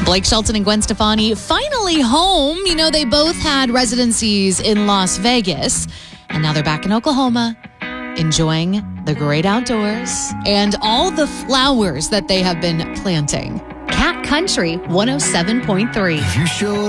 Blake Shelton and Gwen Stefani finally home. You know, they both had residencies in Las Vegas, and now they're back in Oklahoma, enjoying the great outdoors and all the flowers that they have been planting. Cat Country 107.3.